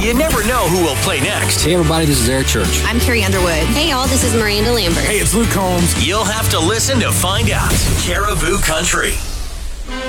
You never know who will play next. Hey, everybody, this is Air Church. I'm Carrie Underwood. Hey, y'all, this is Miranda Lambert. Hey, it's Luke Combs. You'll have to listen to find out. Caribou Country.